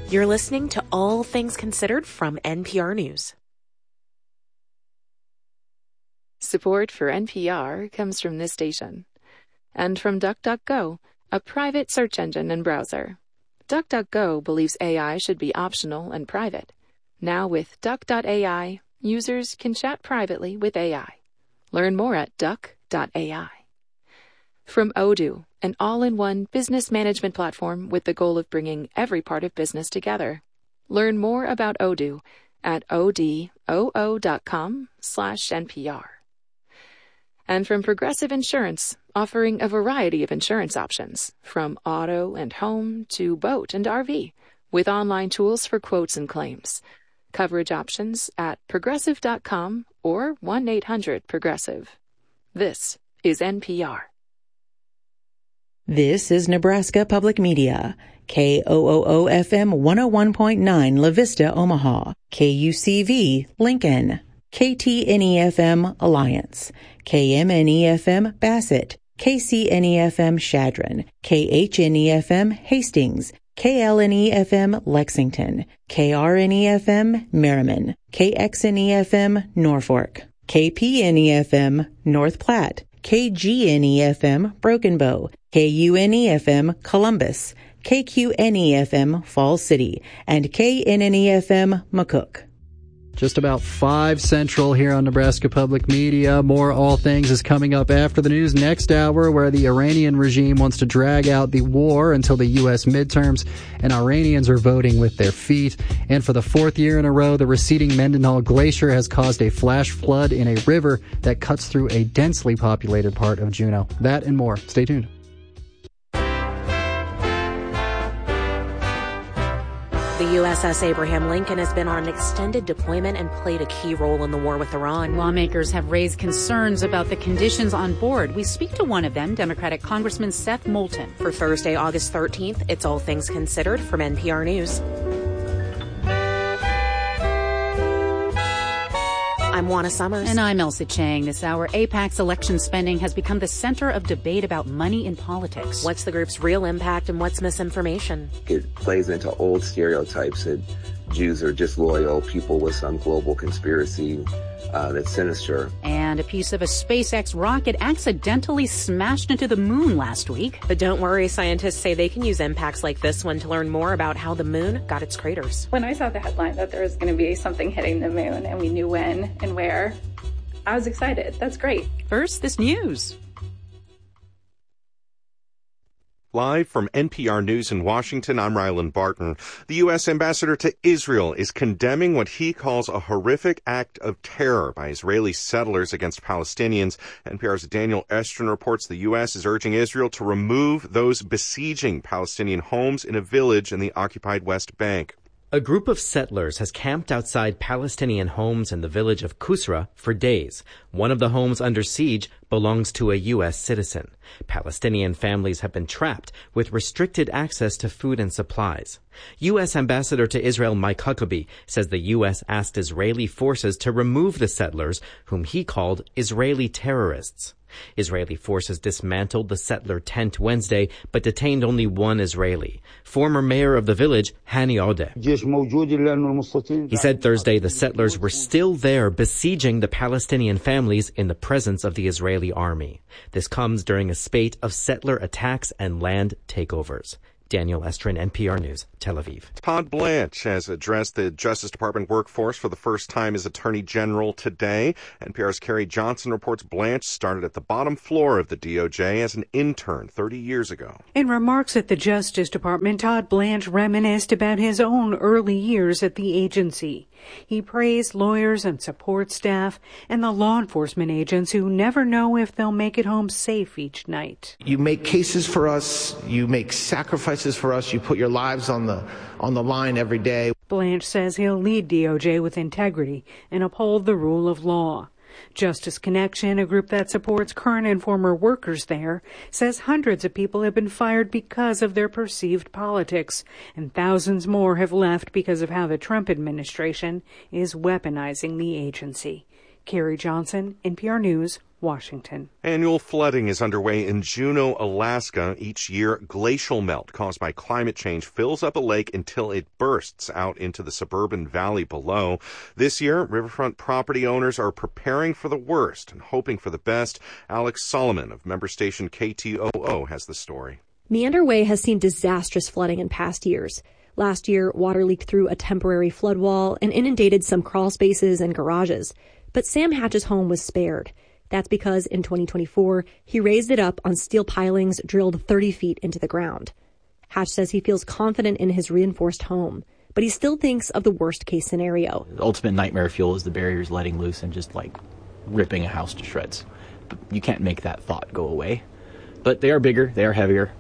You're listening to All Things Considered from NPR News. Support for NPR comes from this station and from DuckDuckGo, a private search engine and browser. DuckDuckGo believes AI should be optional and private. Now with Duck.ai, users can chat privately with AI. Learn more at Duck.ai. From Odoo, an all-in-one business management platform with the goal of bringing every part of business together. Learn more about Odoo at odoo.com/NPR. And from Progressive Insurance, offering a variety of insurance options, from auto and home to boat and RV, with online tools for quotes and claims. Coverage options at progressive.com or 1-800-PROGRESSIVE. This is NPR. This is Nebraska Public Media, KOOO-FM 101.9 La Vista, Omaha, KUCV, Lincoln, KTNE-FM, Alliance, KMNE-FM, Bassett, KCNE-FM, Chadron, KHNE-FM, Hastings, KLNE-FM, Lexington, KRNE-FM, Merriman, KXNE-FM, Norfolk, KPNE-FM, North Platte, KGNE-FM, Broken Bow, KUNE-FM, Columbus, KQNE-FM, Falls City, and KNNE-FM, McCook. Just about 5 Central here on Nebraska Public Media. More All Things is coming up after the news next hour, where the Iranian regime wants to drag out the war until the U.S. midterms, and Iranians are voting with their feet. And for the 4th year in a row, the receding Mendenhall Glacier has caused a flash flood in a river that cuts through a densely populated part of Juneau. That and more. Stay tuned. The USS Abraham Lincoln has been on an extended deployment and played a key role in the war with Iran. Lawmakers have raised concerns about the conditions on board. We speak to one of them, Democratic Congressman Seth Moulton. For Thursday, August 13th, it's All Things Considered from NPR News. I'm Juana Summers. And I'm Elsa Chang. This hour, AIPAC's election spending has become the center of debate about money in politics. What's the group's real impact and what's misinformation? It plays into old stereotypes that Jews are disloyal, people with some global conspiracy that's sinister. And a piece of a SpaceX rocket accidentally smashed into the moon last week. But don't worry, scientists say they can use impacts like this one to learn more about how the moon got its craters. When I saw the headline that there was going to be something hitting the moon and we knew when and where, I was excited. That's great. First, this news. Live from NPR News in Washington, I'm Rylan Barton. The U.S. ambassador to Israel is condemning what he calls a horrific act of terror by Israeli settlers against Palestinians. NPR's Daniel Estrin reports the U.S. is urging Israel to remove those besieging Palestinian homes in a village in the occupied West Bank. A group of settlers has camped outside Palestinian homes in the village of Kusra for days. One of the homes under siege belongs to a U.S. citizen. Palestinian families have been trapped with restricted access to food and supplies. U.S. Ambassador to Israel Mike Huckabee says the U.S. asked Israeli forces to remove the settlers, whom he called Israeli terrorists. Israeli forces dismantled the settler tent Wednesday, but detained only one Israeli. Former mayor of the village, Hani Odeh. He said Thursday the settlers were still there besieging the Palestinian families in the presence of the Israeli army. This comes during a spate of settler attacks and land takeovers. Daniel Estrin, NPR News, Tel Aviv. Todd Blanche has addressed the Justice Department workforce for the first time as Attorney General today. NPR's Carrie Johnson reports Blanche started at the bottom floor of the DOJ as an intern 30 years ago. In remarks at the Justice Department, Todd Blanche reminisced about his own early years at the agency. He praised lawyers and support staff and the law enforcement agents who never know if they'll make it home safe each night. You make cases for us, you make sacrifices for us, you put your lives on the line every day. Blanche says he'll lead DOJ with integrity and uphold the rule of law. Justice Connection, a group that supports current and former workers there, says hundreds of people have been fired because of their perceived politics, and thousands more have left because of how the Trump administration is weaponizing the agency. Carrie Johnson, NPR News, Washington. Annual flooding is underway in Juneau, Alaska. Each year, glacial melt caused by climate change fills up a lake until it bursts out into the suburban valley below. This year, riverfront property owners are preparing for the worst and hoping for the best. Alex Solomon of member station KTOO has the story. Meander Way has seen disastrous flooding in past years. Last year, water leaked through a temporary flood wall and inundated some crawl spaces and garages. But Sam Hatch's home was spared. That's because in 2024, he raised it up on steel pilings drilled 30 feet into the ground. Hatch says he feels confident in his reinforced home, but he still thinks of the worst case scenario. The ultimate nightmare fuel is the barriers letting loose and just ripping a house to shreds. But you can't make that thought go away. But they are bigger, they are heavier,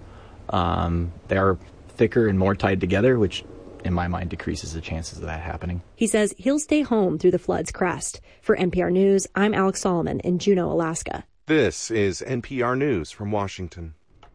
they are thicker and more tied together, which in my mind decreases the chances of that happening. He says he'll stay home through the flood's crest. For NPR News, I'm Alex Solomon in Juneau, Alaska. This is NPR News from Washington.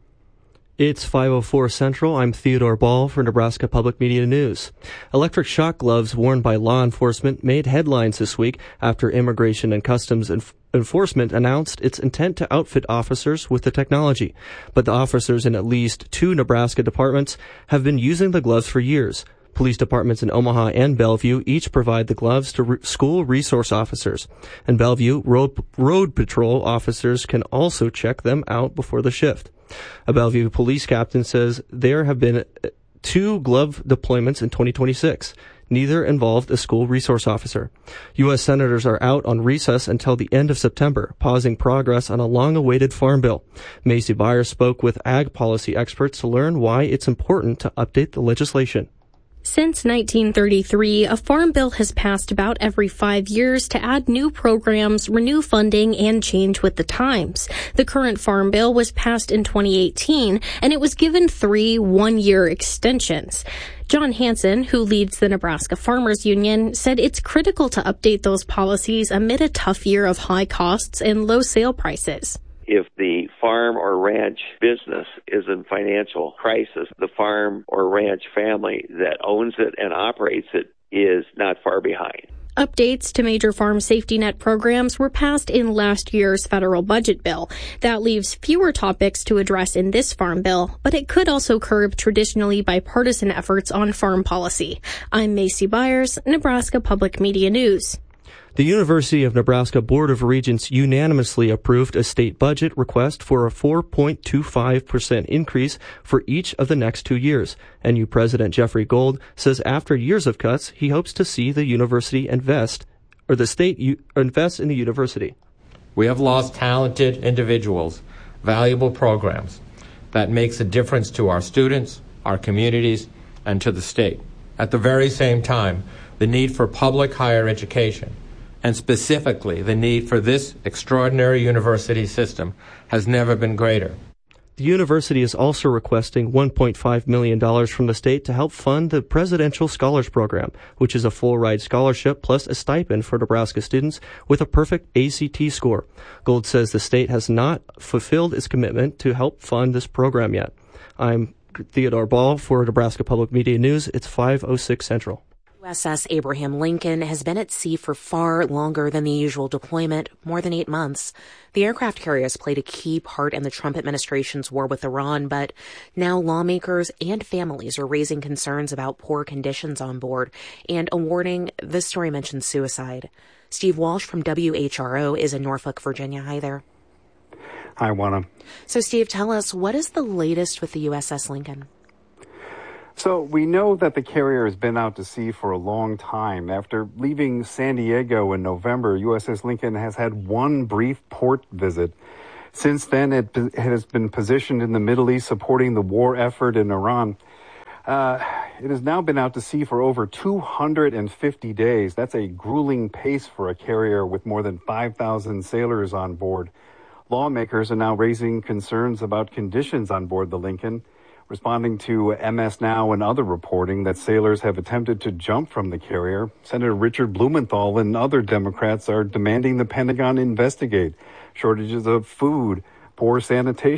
It's 5:04 Central. I'm Theodore Ball for Nebraska Public Media News. Electric shock gloves worn by law enforcement made headlines this week after Immigration and Customs Enforcement announced its intent to outfit officers with the technology. But the officers in at least 2 Nebraska departments have been using the gloves for years. Police departments in Omaha and Bellevue each provide the gloves to school resource officers. In Bellevue, road patrol officers can also check them out before the shift. A Bellevue police captain says there have been 2 glove deployments in 2026. Neither involved a school resource officer. U.S. senators are out on recess until the end of September, pausing progress on a long-awaited farm bill. Macy Byers spoke with ag policy experts to learn why it's important to update the legislation. Since 1933, a farm bill has passed about every 5 years to add new programs, renew funding, and change with the times. The current farm bill was passed in 2018, and it was given 3 one-year extensions. John Hansen, who leads the Nebraska Farmers Union, said it's critical to update those policies amid a tough year of high costs and low sale prices. If the farm or ranch business is in financial crisis, the farm or ranch family that owns it and operates it is not far behind. Updates to major farm safety net programs were passed in last year's federal budget bill. That leaves fewer topics to address in this farm bill, but it could also curb traditionally bipartisan efforts on farm policy. I'm Macy Byers, Nebraska Public Media News. The University of Nebraska Board of Regents unanimously approved a state budget request for a 4.25% increase for each of the next 2 years. NU President Jeffrey Gold says after years of cuts, he hopes to see the university invest in the university. We have lost talented individuals, valuable programs that makes a difference to our students, our communities, and to the state. At the very same time, the need for public higher education, and specifically the need for this extraordinary university system, has never been greater. The university is also requesting $1.5 million from the state to help fund the Presidential Scholars Program, which is a full-ride scholarship plus a stipend for Nebraska students with a perfect ACT score. Gold says the state has not fulfilled its commitment to help fund this program yet. I'm Theodore Ball for Nebraska Public Media News. It's 5:06 Central. USS Abraham Lincoln has been at sea for far longer than the usual deployment, more than 8 months. The aircraft carrier has played a key part in the Trump administration's war with Iran, but now lawmakers and families are raising concerns about poor conditions on board. And a warning, this story mentions suicide. Steve Walsh from WHRO is in Norfolk, Virginia. Hi there. Hi, Juana. So, Steve, tell us, what is the latest with the USS Lincoln? So we know that the carrier has been out to sea for a long time. After leaving San Diego in November, USS Lincoln has had one brief port visit. Since then, it has been positioned in the Middle East supporting the war effort in Iran. It has now been out to sea for over 250 days. That's a grueling pace for a carrier with more than 5,000 sailors on board. Lawmakers are now raising concerns about conditions on board the Lincoln, responding to MS Now and other reporting that sailors have attempted to jump from the carrier. Senator Richard Blumenthal and other Democrats are demanding the Pentagon investigate shortages of food, poor sanitation,